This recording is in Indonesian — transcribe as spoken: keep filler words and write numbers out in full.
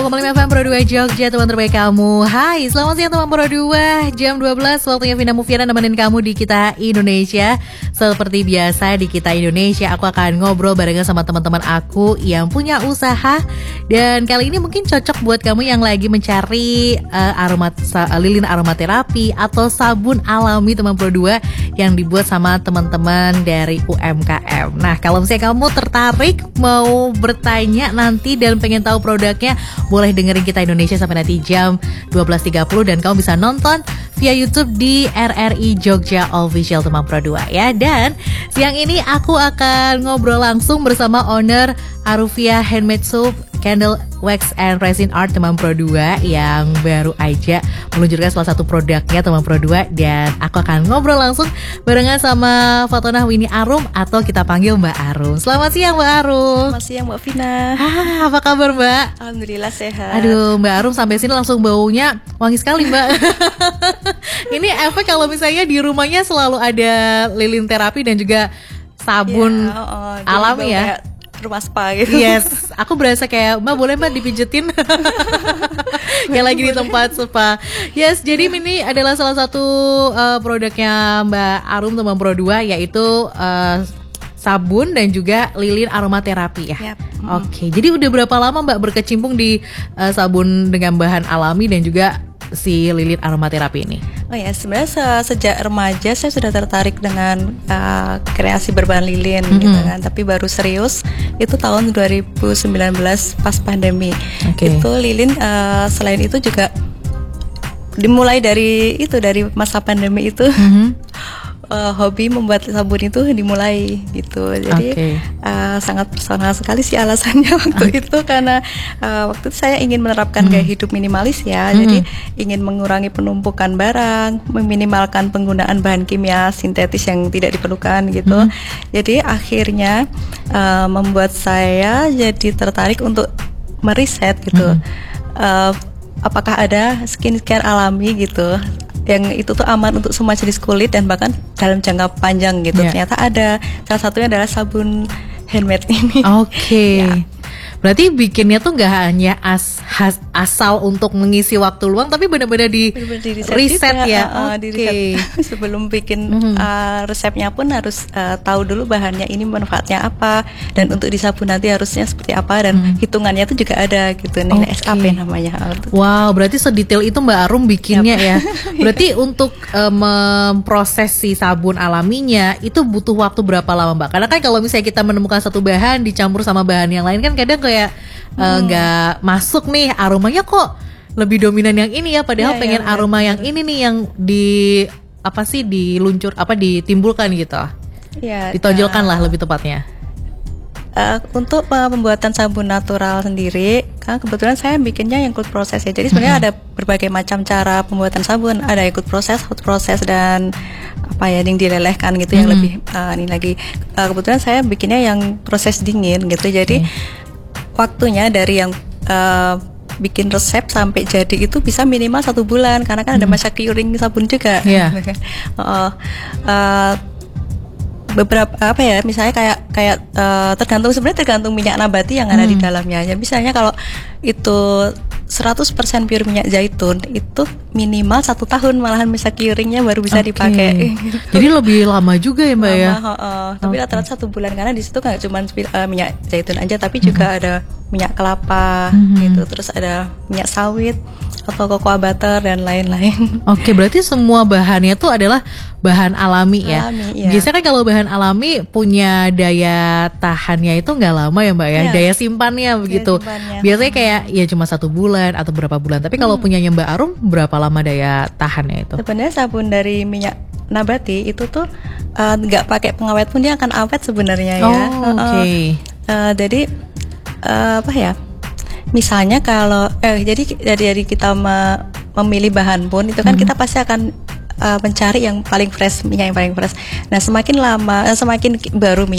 koma lima F M Pro dua Jogja, teman terbaik kamu. Hai, selamat siang teman Pro dua. Jam dua belas waktunya Vina Mufiana nemenin kamu di Kita Indonesia. Seperti biasa di Kita Indonesia, aku akan ngobrol barengan sama teman-teman aku yang punya usaha. Dan kali ini mungkin cocok buat kamu yang lagi mencari uh, aromat uh, lilin aromaterapi atau sabun alami teman Pro dua yang dibuat sama teman-teman dari U M K M. Nah, kalau misalnya kamu tertarik mau bertanya nanti dan pengen tahu produknya, boleh dengerin Kita Indonesia sampai nanti jam dua belas tiga puluh dan kamu bisa nonton via YouTube di R R I Jogja Official teman Pro dua ya. Dan siang ini aku akan ngobrol langsung bersama owner Arufia Handmade Soap, Candle Wax and Resin Art teman Pro dua yang baru aja meluncurkan salah satu produknya teman Pro dua, dan aku akan ngobrol langsung barengan sama Fatonah Winnie Arum atau kita panggil Mbak Arum. Selamat siang Mbak Arum. Selamat siang Mbak Vina. Ah, apa kabar Mbak? Alhamdulillah sehat. Aduh Mbak Arum sampai sini langsung baunya wangi sekali Mbak. Ini efek kalau misalnya di rumahnya selalu ada lilin terapi dan juga sabun ya, oh, oh, alami ya. Rumah spa gitu. Yes, aku berasa kayak Mbak boleh Mbak dipijetin. Kayak lagi di tempat spa. Yes, jadi ini adalah salah satu uh, produknya Mbak Arum teman Pro dua, yaitu uh, sabun dan juga lilin aromaterapi ya. Yep. Oke, okay. Jadi udah berapa lama Mbak berkecimpung di uh, sabun dengan bahan alami dan juga si lilin aromaterapi ini? Oh ya, sebenarnya se- sejak remaja saya sudah tertarik dengan uh, kreasi berbahan lilin mm-hmm. gitu kan. Tapi baru serius itu tahun dua ribu sembilan belas pas pandemi. Okay. Itu lilin uh, selain itu juga dimulai dari itu dari masa pandemi itu. Mm-hmm. Uh, hobi membuat sabun itu dimulai gitu. Jadi okay. uh, sangat personal sekali sih alasannya waktu okay. itu karena uh, waktu itu saya ingin menerapkan mm. gaya hidup minimalis ya. Mm. Jadi ingin mengurangi penumpukan barang, meminimalkan penggunaan bahan kimia sintetis yang tidak diperlukan gitu. Mm. Jadi akhirnya uh, membuat saya jadi tertarik untuk meriset gitu. Mm. Uh, apakah ada skincare alami gitu yang itu tuh aman untuk semua jenis kulit dan bahkan dalam jangka panjang gitu. Yeah. Ternyata ada, salah satunya adalah sabun handmade ini. Oke. Okay. Ya. Berarti bikinnya tuh nggak hanya as, has, asal untuk mengisi waktu luang, tapi benar-benar di, di riset ya. Uh, uh, Oke. Okay. Sebelum bikin mm-hmm. uh, resepnya pun harus uh, tahu dulu bahannya ini manfaatnya apa, dan untuk di sabun nanti harusnya seperti apa, dan mm-hmm. hitungannya tuh juga ada gitu. Ini okay. S K P namanya. Wow, berarti sedetail itu Mbak Arum bikinnya yep. ya. Berarti untuk uh, memproses si sabun alaminya itu butuh waktu berapa lama Mbak? Karena kan kalau misalnya kita menemukan satu bahan dicampur sama bahan yang lain kan kadang kayak nggak hmm. uh, masuk nih, aromanya kok lebih dominan yang ini ya, padahal ya, pengen ya, aroma bener. yang ini nih yang di apa sih diluncur apa ditimbulkan gitu ya, ditonjolkan uh, lah lebih tepatnya. Uh, untuk uh, pembuatan sabun natural sendiri kan kebetulan saya bikinnya yang ikut proses ya, jadi sebenarnya hmm. ada berbagai macam cara pembuatan sabun, ada ikut proses, hot proses, dan apa ya yang dilelehkan gitu hmm. yang lebih uh, ini lagi uh, kebetulan saya bikinnya yang proses dingin gitu, jadi hmm. waktunya dari yang uh, bikin resep sampai jadi itu bisa minimal satu bulan karena kan hmm. ada masa curing sabun juga. Yeah. uh, uh, beberapa apa ya misalnya kayak kayak uh, tergantung sebenarnya tergantung minyak nabati yang ada hmm. di dalamnya. Ya misalnya kalau itu seratus persen pure minyak zaitun itu minimal satu tahun malahan masa curingnya baru bisa okay. dipakai. Jadi lebih lama juga ya Mbak lama, ya. Uh, uh, tapi okay. rata-rata satu bulan karena di situ nggak cuma uh, minyak zaitun aja, tapi mm-hmm. juga ada minyak kelapa mm-hmm. gitu, terus ada minyak sawit atau cocoa butter dan lain-lain. Oke, okay, berarti semua bahannya tuh adalah bahan alami ya. Alami, iya. Biasanya kan kalau bahan alami punya daya tahannya itu nggak lama ya Mbak ya, ya. Daya simpannya begitu. Daya simpannya. Biasanya kayak ya cuma satu bulan atau berapa bulan. Tapi kalau hmm. punyanya Mbak Arum berapa lama daya tahannya itu? Sebenarnya sabun dari minyak nabati itu tuh nggak uh, pakai pengawet pun dia akan awet sebenarnya ya. Oh, oke. Okay. Uh, uh, jadi uh, apa ya? Misalnya kalau eh jadi dari kita me, memilih bahan pun itu kan hmm. kita pasti akan uh, mencari yang paling fresh, minyak yang paling fresh. Nah, semakin lama, semakin baru minyak